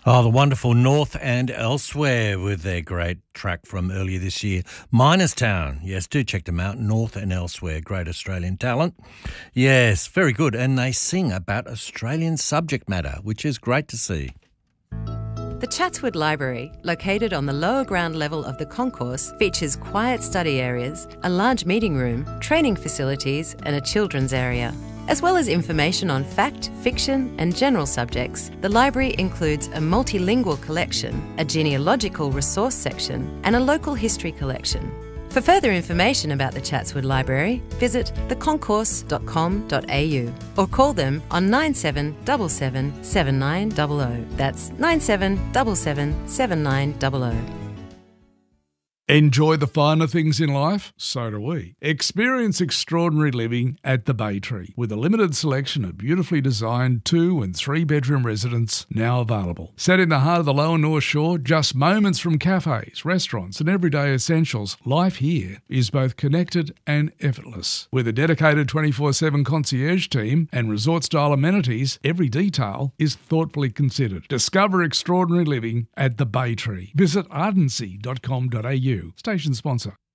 Oh, the wonderful North and Elsewhere with their great track from earlier this year, Miners Town. Yes, do check them out, North and Elsewhere, great Australian talent. Yes, very good. And they sing about Australian subject matter, which is great to see. The Chatswood Library, located on the lower ground level of the concourse, features quiet study areas, a large meeting room, training facilities and a children's area. As well as information on fact, fiction and general subjects, the library includes a multilingual collection, a genealogical resource section and a local history collection. For further information about the Chatswood Library, visit theconcourse.com.au or call them on 9777 7900. That's 9777 7900. Enjoy the finer things in life? So do we. Experience extraordinary living at the Bay Tree with a limited selection of beautifully designed 2- and 3-bedroom residences now available. Set in the heart of the Lower North Shore, just moments from cafes, restaurants and everyday essentials, life here is both connected and effortless. With a dedicated 24/7 concierge team and resort-style amenities, every detail is thoughtfully considered. Discover extraordinary living at the Bay Tree. Visit ardency.com.au. Station sponsor.